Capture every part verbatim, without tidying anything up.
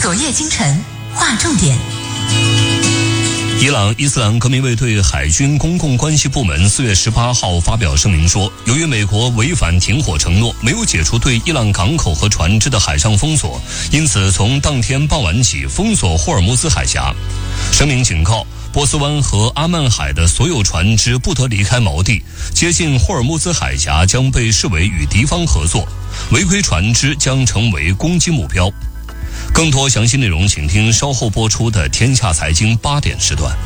昨夜今晨划重点。 伊朗伊斯兰革命卫队海军公共关系部门四月十八号发表声明说，由于美国违反停火承诺，没有解除对伊朗港口和船只的海上封锁，因此从当天傍晚起封锁霍尔木兹海峡。声明警告，波斯湾和阿曼海的所有船只不得离开锚地，接近霍尔木兹海峡将被视为与敌方合作，违规船只将成为攻击目标。更多详细内容请听稍后播出的天下财经八点时段。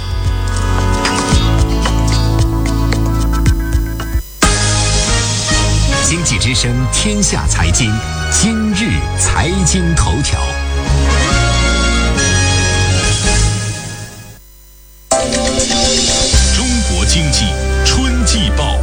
经济之声天下财经，今日财经头条。 中国经济春季报，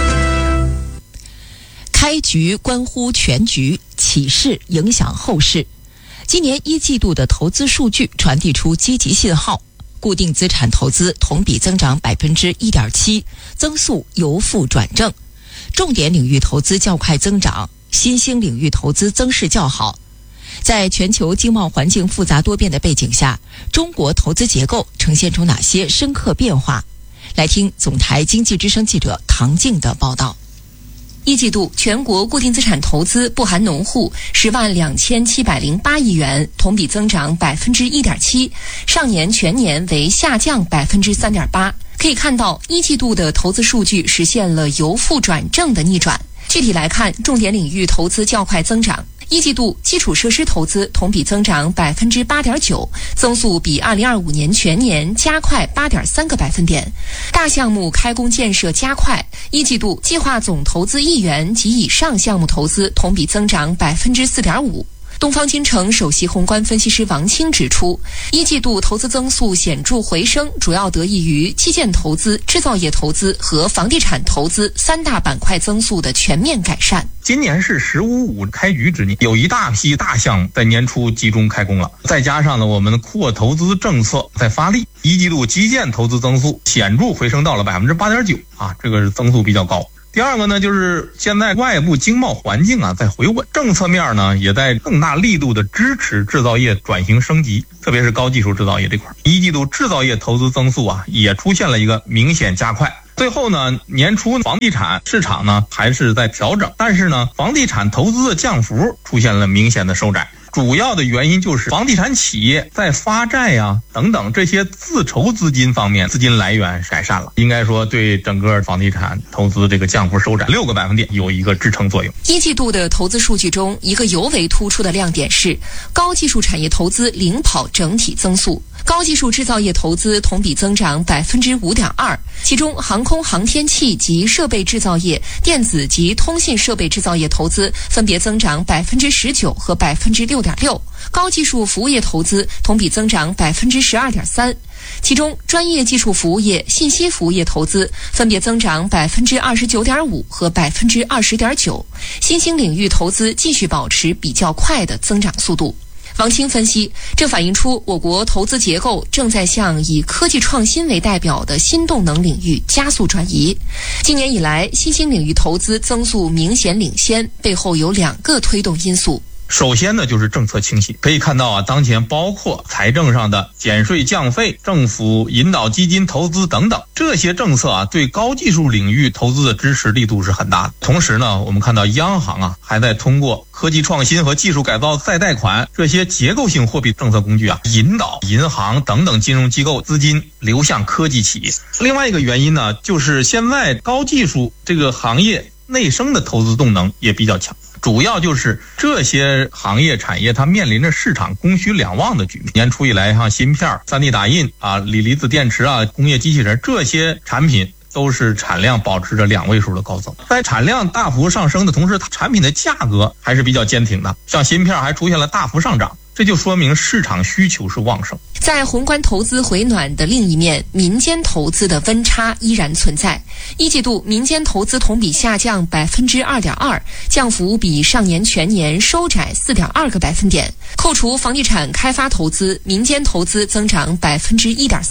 开局关乎全局，起势影响后市。今年一季度的投资数据传递出积极信号，固定资产投资同比增长 百分之一点七， 增速由负转正。重点领域投资较快增长，新兴领域投资增势较好。在全球经贸环境复杂多变的背景下，中国投资结构呈现出哪些深刻变化？来听总台经济之声记者唐静的报道。 一季度全国固定资产投资不含农户十万两千七百零八亿元，同比增长百分之一点七，上年全年为下降百分之三点八。可以看到，一季度的投资数据实现了由负转正的逆转。具体来看，重点领域投资较快增长。一季度基础设施投资同比增长百分之八点九，增速比二零二五年全年加快八点三个百分点。大项目开工建设加快，一季度计划总投资亿元及以上项目投资同比增长百分之四点五。东方金城首席宏观分析师王清指出，一季度投资增速显著回升，主要得益于基建投资、制造业投资和房地产投资三大板块增速的全面改善。 今年是十五五开局之年，有一大批大项目在年初集中开工了，再加上呢我们的扩投资政策在发力，一季度基建投资增速显著回升到了百分之八点九啊，这个是增速比较高。第二个呢，就是现在外部经贸环境啊在回稳，政策面呢也在更大力度的支持制造业转型升级，特别是高技术制造业这块。一季度制造业投资增速啊也出现了一个明显加快。最后呢，年初房地产市场呢还是在调整，但是呢，房地产投资的降幅出现了明显的收窄。主要的原因就是房地产企业在发债呀、啊、等等这些自筹资金方面资金来源改善了，应该说对整个房地产投资这个降幅收窄六个百分点有一个支撑作用。 一季度的投资数据中，一个尤为突出的亮点是高技术产业投资领跑整体增速。高技术制造业投资同比增长百分之五点二，其中航空航天器及设备制造业、电子及通信设备制造业投资分别增长百分之十九和百分之六点六，高技术服务业投资同比增长百分之十二点三，其中专业技术服务业、信息服务业投资分别增长百分之二十九点五和百分之二十点九，新兴领域投资继续保持比较快的增长速度。王清分析，这反映出我国投资结构正在向以科技创新为代表的新动能领域加速转移。今年以来，新兴领域投资增速明显领先，背后有两个推动因素。 首先呢，就是政策倾斜。可以看到啊，当前包括财政上的减税降费、政府引导基金投资等等，这些政策啊，对高技术领域投资的支持力度是很大的。同时呢，我们看到央行啊，还在通过科技创新和技术改造再贷款这些结构性货币政策工具啊，引导银行等等金融机构资金流向科技企业。另外一个原因呢，就是现在高技术这个行业内生的投资动能也比较强。主要就是这些行业产业它面临着市场供需两旺的局面。年初以来，像芯片、三 D 打印啊、锂离子电池啊、工业机器人这些产品都是产量保持着两位数的高增。在产量大幅上升的同时，产品的价格还是比较坚挺的，像芯片还出现了大幅上涨，这就说明市场需求是旺盛。 在宏观投资回暖的另一面，民间投资的温差依然存在。一季度民间投资同比下降百分之二点二，降幅比上年全年收窄四点二个百分点。扣除房地产开发投资，民间投资增长百分之一点三。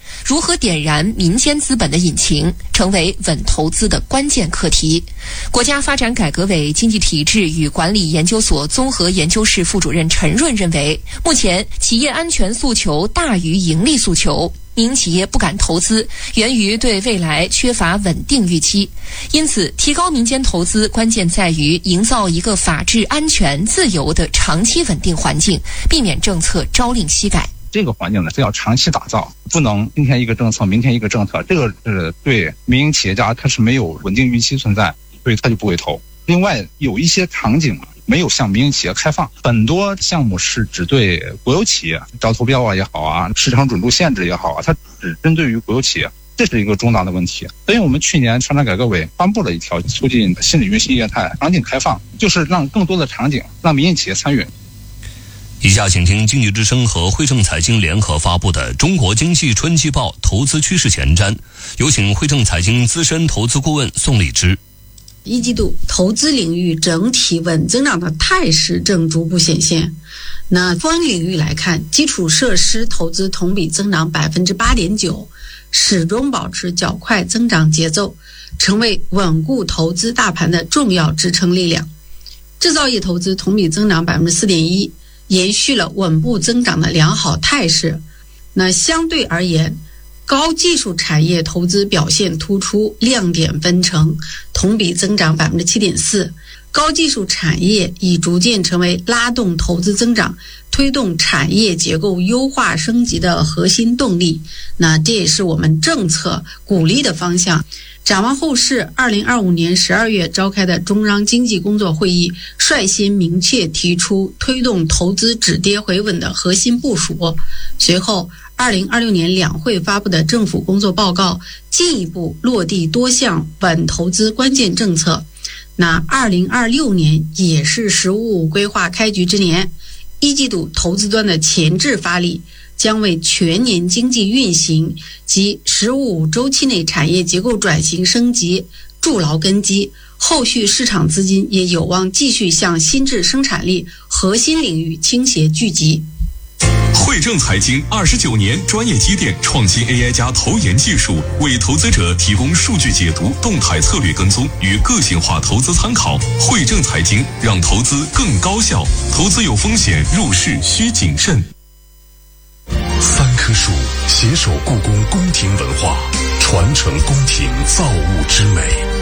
如何点燃民间资本的引擎，成为稳投资的关键课题。国家发展改革委经济体制与管理研究所综合研究室副主任陈润认为，目前企业安全诉求大于盈利诉求，民营企业不敢投资，源于对未来缺乏稳定预期。因此，提高民间投资关键在于营造一个法治、安全、自由的长期稳定环境，避免政策朝令夕改。 这个环境呢是要长期打造，不能今天一个政策，明天一个政策，这个是对民营企业家他是没有稳定预期存在，所以他就不会投。另外，有一些场景没有向民营企业开放，很多项目是只对国有企业招投标啊也好啊，市场准入限制也好啊，它只针对于国有企业，这是一个重大的问题。所以我们去年发展改革委颁布了一条促进新领域新业态场景开放，就是让更多的场景让民营企业参与。 以下请听经济之声和汇正财经联合发布的《中国经济春季报》投资趋势前瞻，有请汇正财经资深投资顾问宋立之。 一季度投资领域整体稳增长的态势正逐步显现。那分领域来看，基础设施投资同比增长 百分之八点九， 始终保持较快增长节奏，成为稳固投资大盘的重要支撑力量。制造业投资同比增长 百分之四点一，延续了稳步增长的良好态势。那相对而言，高技术产业投资表现突出，亮点纷呈，同比增长 百分之七点四。高技术产业已逐渐成为拉动投资增长、推动产业结构优化升级的核心动力。那这也是我们政策鼓励的方向。展望后市，二零二五年十二月召开的中央经济工作会议率先明确提出推动投资止跌回稳的核心部署。随后二零二六年两会发布的政府工作报告进一步落地多项稳投资关键政策。那二零二六年也是“十五五”规划开局之年，一季度投资端的前置发力将为全年经济运行及“十五五”周期内产业结构转型升级筑牢根基，后续市场资金也有望继续向新质生产力核心领域倾斜聚集。 汇正财经二十九年专业积淀，创新 A I 加投研技术，为投资者提供数据解读、动态策略跟踪与个性化投资参考。汇正财经让投资更高效，投资有风险，入市需谨慎。 三棵树携手故宫宫廷文化，传承宫廷造物之美。